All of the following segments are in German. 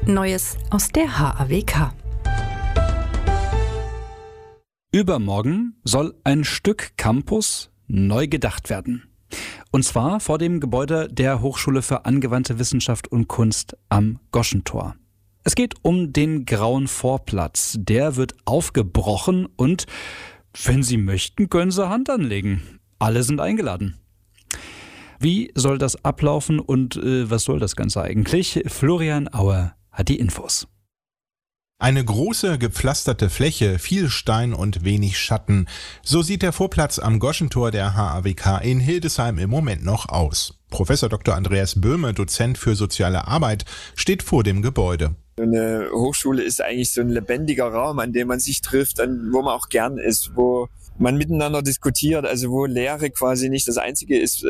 Neues aus der HAWK. Übermorgen soll ein Stück Campus neu gedacht werden. Und zwar vor dem Gebäude der Hochschule für angewandte Wissenschaft und Kunst am Goschentor. Es geht um den grauen Vorplatz. Der wird aufgebrochen und, wenn Sie möchten, können Sie Hand anlegen. Alle sind eingeladen. Wie soll das ablaufen und was soll das Ganze eigentlich? Florian Auer hat die Infos. Eine große, gepflasterte Fläche, viel Stein und wenig Schatten. So sieht der Vorplatz am Goschentor der HAWK in Hildesheim im Moment noch aus. Professor Dr. Andreas Böhme, Dozent für soziale Arbeit, steht vor dem Gebäude. Eine Hochschule ist eigentlich so ein lebendiger Raum, an dem man sich trifft, wo man auch gern ist, wo man miteinander diskutiert, also wo Lehre quasi nicht das Einzige ist,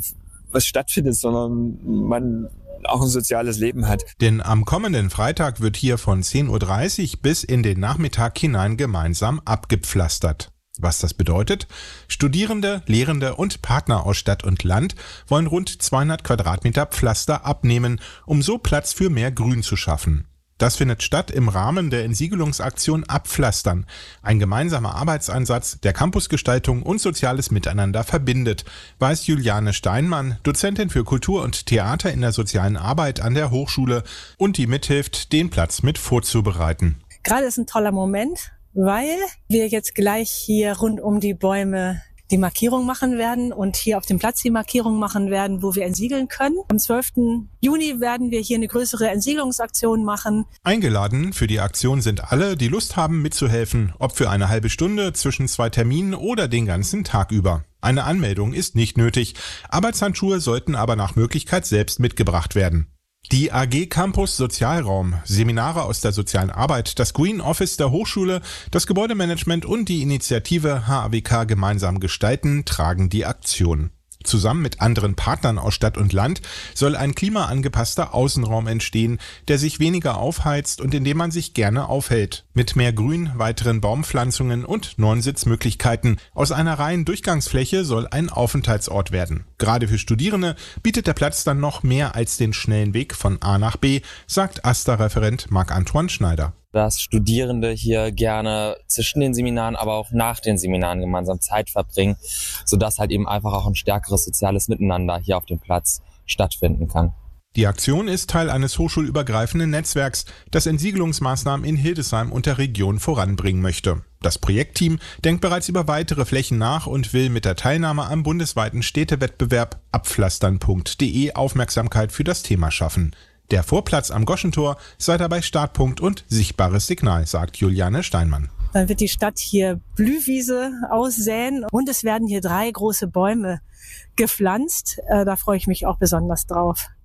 was stattfindet, sondern man auch ein soziales Leben hat. Denn am kommenden Freitag wird hier von 10.30 Uhr bis in den Nachmittag hinein gemeinsam abgepflastert. Was das bedeutet? Studierende, Lehrende und Partner aus Stadt und Land wollen rund 200 Quadratmeter Pflaster abnehmen, um so Platz für mehr Grün zu schaffen. Das findet statt im Rahmen der Entsiegelungsaktion Abpflastern, ein gemeinsamer Arbeitseinsatz, der Campusgestaltung und soziales Miteinander verbindet, weiß Juliane Steinmann, Dozentin für Kultur und Theater in der sozialen Arbeit an der Hochschule und die mithilft, den Platz mit vorzubereiten. Gerade ist ein toller Moment, weil wir jetzt gleich hier rund um die Bäume die Markierung machen werden und hier auf dem Platz die Markierung machen werden, wo wir entsiegeln können. Am 12. Juni werden wir hier eine größere Entsiegelungsaktion machen. Eingeladen für die Aktion sind alle, die Lust haben mitzuhelfen, ob für eine halbe Stunde zwischen 2 Terminen oder den ganzen Tag über. Eine Anmeldung ist nicht nötig. Arbeitshandschuhe sollten aber nach Möglichkeit selbst mitgebracht werden. Die AG Campus Sozialraum, Seminare aus der sozialen Arbeit, das Green Office der Hochschule, das Gebäudemanagement und die Initiative HAWK gemeinsam gestalten, tragen die Aktion. Zusammen mit anderen Partnern aus Stadt und Land soll ein klimaangepasster Außenraum entstehen, der sich weniger aufheizt und in dem man sich gerne aufhält. Mit mehr Grün, weiteren Baumpflanzungen und neuen Sitzmöglichkeiten. Aus einer reinen Durchgangsfläche soll ein Aufenthaltsort werden. Gerade für Studierende bietet der Platz dann noch mehr als den schnellen Weg von A nach B, sagt AStA-Referent Marc-Antoine Schneider. Dass Studierende hier gerne zwischen den Seminaren, aber auch nach den Seminaren gemeinsam Zeit verbringen, sodass halt eben einfach auch ein stärkeres soziales Miteinander hier auf dem Platz stattfinden kann. Die Aktion ist Teil eines hochschulübergreifenden Netzwerks, das Entsiegelungsmaßnahmen in Hildesheim und der Region voranbringen möchte. Das Projektteam denkt bereits über weitere Flächen nach und will mit der Teilnahme am bundesweiten Städtewettbewerb abpflastern.de Aufmerksamkeit für das Thema schaffen. Der Vorplatz am Goschentor sei dabei Startpunkt und sichtbares Signal, sagt Juliane Steinmann. Dann wird die Stadt hier Blühwiese aussäen und es werden hier 3 große Bäume gepflanzt. Da freue ich mich auch besonders drauf.